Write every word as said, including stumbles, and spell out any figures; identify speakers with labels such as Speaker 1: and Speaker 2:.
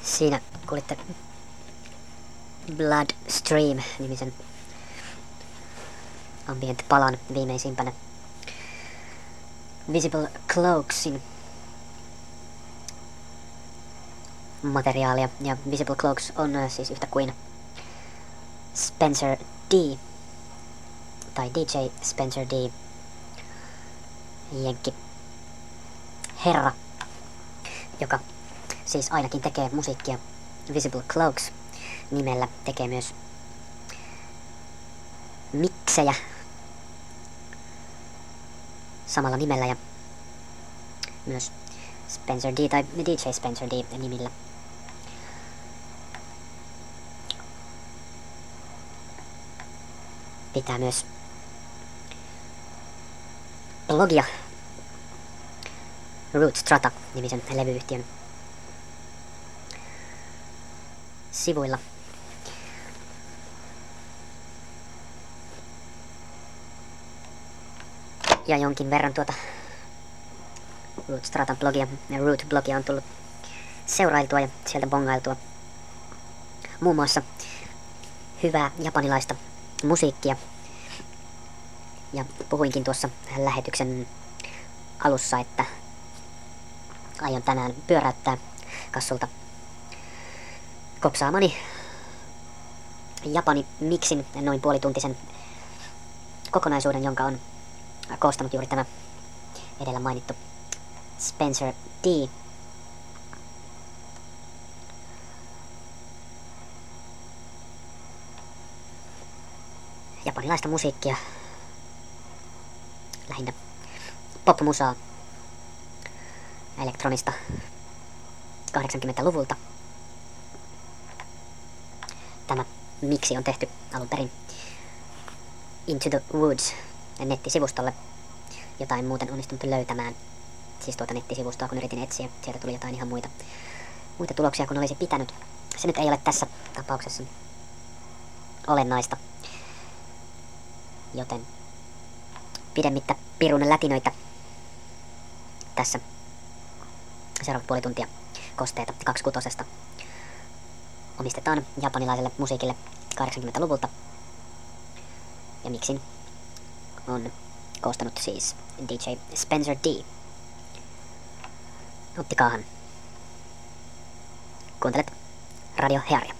Speaker 1: Siinä kuulitte Bloodstream-nimisen ambient-palan viimeisimpänä Visible Cloaksin materiaalia. Ja Visible Cloaks on äh, siis yhtä kuin Spencer D. tai D J Spencer D. Jenkki herra, joka siis ainakin tekee musiikkia Visible Cloaks nimellä, tekee myös miksejä samalla nimellä ja myös Spencer D tai D J Spencer D nimillä. Pitää myös blogia Root Strata nimisen levyyhtiön sivuilla. Ja jonkin verran tuota Root Stratan blogia ja Root-blogia on tullut seurailtua ja sieltä bongailtua muun muassa hyvää japanilaista musiikkia. Ja puhuinkin tuossa lähetyksen alussa, että aion tänään pyöräyttää kassulta kopsaamani Japani miksin noin puolituntisen kokonaisuuden, jonka on koostanut juuri tämä edellä mainittu Spencer D. Japanilaista musiikkia, lähinnä popmusaa, elektronista kahdeksankymmentäluvulta. Tämä miksi on tehty alun perin Into the Woods nettisivustolle, jota en muuten onnistunut löytämään. Siis tuota nettisivustoa kun yritin etsiä, sieltä tuli jotain ihan muita, muita tuloksia kuin olisi pitänyt. Se nyt ei ole tässä tapauksessa olennaista. Joten pidemmittä pirun lätinöitä tässä seuraavat puoli tuntia kosteita kaksikutosesta omistetaan japanilaiselle musiikille kahdeksankymmentäluvulta. Ja miksin on koostanut siis D J Spencer D. Ottikaahan. Kuuntelet Radio Hearia.